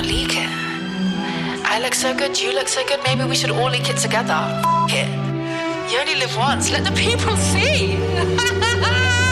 not leak it. I look so good, you look so good, maybe we should all leak it together. F*** it. You only live once, let the people see.